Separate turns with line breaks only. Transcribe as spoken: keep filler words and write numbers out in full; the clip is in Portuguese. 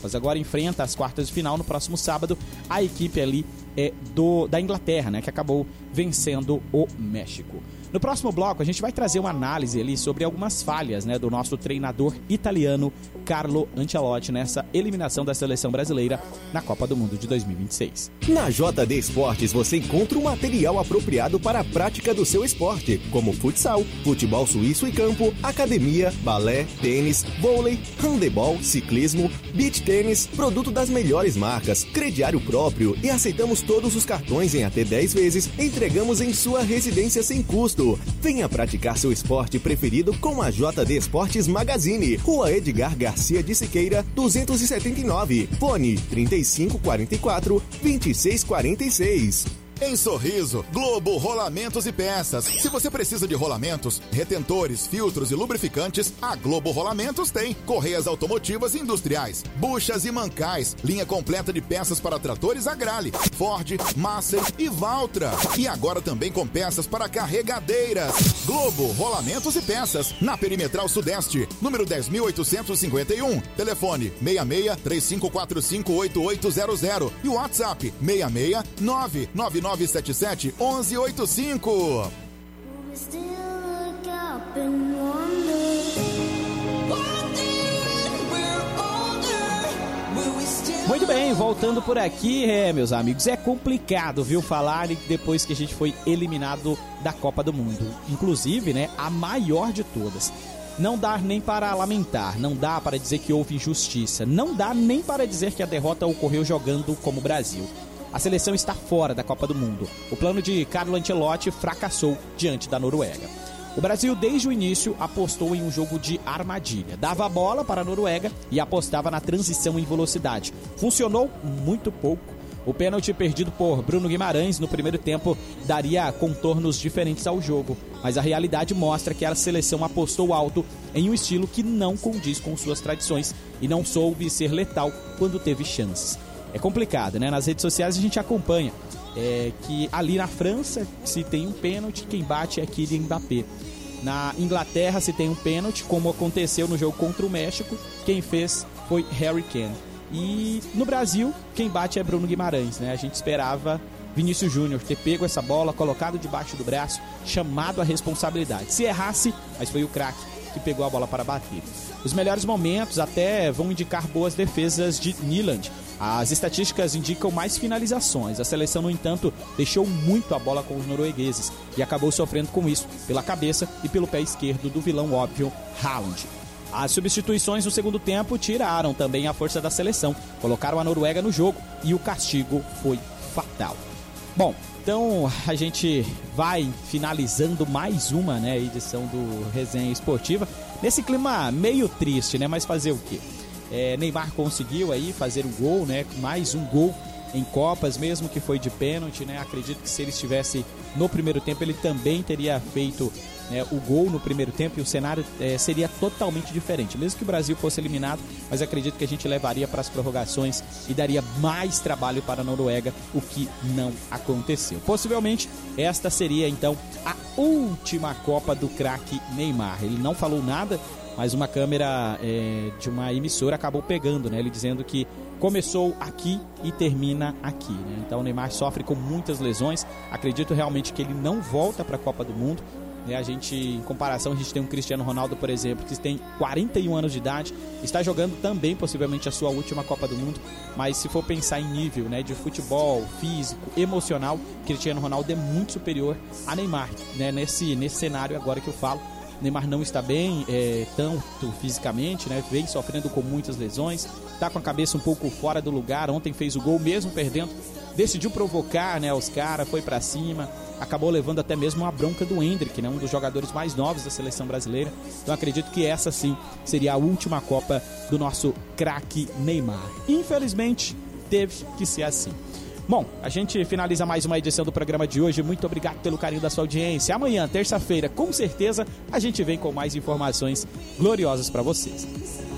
Copas. Agora enfrenta as quartas de final no próximo sábado a equipe ali é, do, da Inglaterra, né, que acabou vencendo o México. No próximo bloco, a gente vai trazer uma análise ali sobre algumas falhas, né, do nosso treinador italiano Carlo Ancelotti nessa eliminação da seleção brasileira na Copa do Mundo de dois mil e vinte e seis.
Na J D Esportes você encontra o material apropriado para a prática do seu esporte, como futsal, futebol suíço e campo, academia, balé, tênis, vôlei, handebol, ciclismo, beach tênis, produto das melhores marcas, crediário próprio e aceitamos todos os cartões em até dez vezes, entregamos em sua residência sem custo. Venha praticar seu esporte preferido com a J D Esportes Magazine, Rua Edgar Garcia de Siqueira, duzentos e setenta e nove, fone trinta e cinco quarenta e quatro, vinte e seis quarenta e seis.
Em Sorriso, Globo Rolamentos e Peças. Se você precisa de rolamentos, retentores, filtros e lubrificantes, a Globo Rolamentos tem. Correias automotivas e industriais, buchas e mancais, linha completa de peças para tratores Agrale, Ford, Massey e Valtra. E agora também com peças para carregadeiras. Globo Rolamentos e Peças, na Perimetral Sudeste, número dez mil oitocentos e cinquenta e um. Telefone seis seis, três cinco quatro cinco, oito oito zero zero e o WhatsApp seis seis, nove nove nove sete sete, um um oito cinco.
Muito bem, voltando por aqui, é, meus amigos, é complicado, viu, falar depois que a gente foi eliminado da Copa do Mundo, inclusive, né, a maior de todas. Não dá nem para lamentar, não dá para dizer que houve injustiça, não dá nem para dizer que a derrota ocorreu jogando como o Brasil. A seleção está fora da Copa do Mundo. O plano de Carlo Ancelotti fracassou diante da Noruega. O Brasil, desde o início, apostou em um jogo de armadilha. Dava a bola para a Noruega e apostava na transição em velocidade. Funcionou muito pouco. O pênalti perdido por Bruno Guimarães no primeiro tempo daria contornos diferentes ao jogo. Mas a realidade mostra que a seleção apostou alto em um estilo que não condiz com suas tradições e não soube ser letal quando teve chances. É complicado, né? Nas redes sociais a gente acompanha é, que ali na França, se tem um pênalti, quem bate é Kylian Mbappé. Na Inglaterra, se tem um pênalti, como aconteceu no jogo contra o México, quem fez foi Harry Kane. E no Brasil, quem bate é Bruno Guimarães, né? A gente esperava Vinícius Júnior ter pego essa bola, colocado debaixo do braço, chamado a responsabilidade. Se errasse, mas foi o craque que pegou a bola para bater. Os melhores momentos até vão indicar boas defesas de Nyland. As estatísticas indicam mais finalizações. A seleção, no entanto, deixou muito a bola com os noruegueses e acabou sofrendo com isso pela cabeça e pelo pé esquerdo do vilão óbvio, Haaland. As substituições no segundo tempo tiraram também a força da seleção, colocaram a Noruega no jogo e o castigo foi fatal. Bom, então a gente vai finalizando mais uma, né, edição do Resenha Esportiva, nesse clima meio triste, né, mas fazer o quê? É, Neymar conseguiu aí fazer um gol, né, mais um gol em Copas, mesmo que foi de pênalti, né, acredito que se ele estivesse no primeiro tempo ele também teria feito, né, o gol no primeiro tempo e o cenário é, seria totalmente diferente, mesmo que o Brasil fosse eliminado, mas acredito que a gente levaria para as prorrogações e daria mais trabalho para a Noruega, o que não aconteceu. Possivelmente esta seria então a última Copa do craque Neymar. Ele não falou nada, mas uma câmera é, de uma emissora acabou pegando, né, ele dizendo que começou aqui e termina aqui, né? Então o Neymar sofre com muitas lesões, acredito realmente que ele não volta para a Copa do Mundo, né? A gente, em comparação, a gente tem um Cristiano Ronaldo, por exemplo, que tem quarenta e um anos de idade, está jogando também possivelmente a sua última Copa do Mundo, mas se for pensar em nível, né, de futebol, físico, emocional, Cristiano Ronaldo é muito superior a Neymar, né? Nesse, nesse cenário agora que eu falo, Neymar não está bem, é, tanto fisicamente, né? Vem sofrendo com muitas lesões, está com a cabeça um pouco fora do lugar. Ontem fez o gol mesmo perdendo, decidiu provocar, né, os caras, foi para cima, acabou levando até mesmo a bronca do Endrick, né, um dos jogadores mais novos da seleção brasileira. Então acredito que essa sim seria a última Copa do nosso craque Neymar. Infelizmente teve que ser assim. Bom, a gente finaliza mais uma edição do programa de hoje. Muito obrigado pelo carinho da sua audiência. Amanhã, terça-feira, com certeza, a gente vem com mais informações gloriosas para vocês.